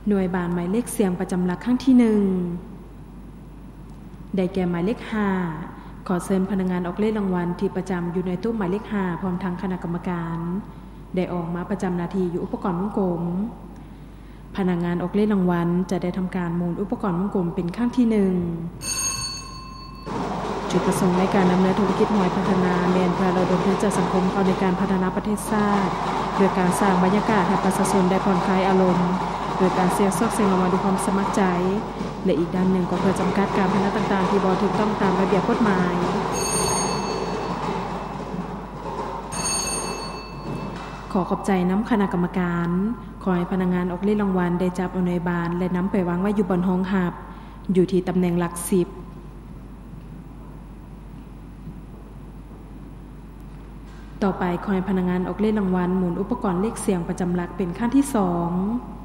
หน่วยบานหมายเลขเสียงประจำหลักครั้งที่1ได้แก่หมายเลข5ขอเชิญพนักงานออกเลขรางวัลที่ประจำอยู่ในตู้หมายเลข5พร้อมทั้งคณะกรรมการได้ออกมาประจำหน้าที่อยู่อุปกรณ์วงกลมพนักงานออกเลขรางวัลจะได้ทำการหมุนอุปกรณ์วงกลมเป็นครั้งที่1จุดประสงค์ในการดำเนินธุรกิจหน่วยพัฒนาแมนเพื่อระดมทุนจากสังคมเข้าในการพัฒนาประเทศชาติโดยการสร้างบรรยากาศให้ประชาชนได้ผ่อนคลายอารมณ์โดยการเสี่ยงซอกเสี่ยงออกมาด้วยความสมัครใจและอีกด้านหนึ่งก็เพื่อจำกัดการพนันต่างๆที่บ่ถูกต้องตามระเบียบกฎหมายขอขอบใจน้ำคณะกรรมการขอให้พนักงานออกเลขรางวัลได้จับเอาหน่วยบานและนำไปวางไว้อยู่บนห้องหับอยู่ที่ตำแหน่งหลัก10ต่อไปขอให้พนักงานออกเลขรางวัลหมุนอุปกรณ์เลขเสียงประจำหลักเป็นขั้นที่2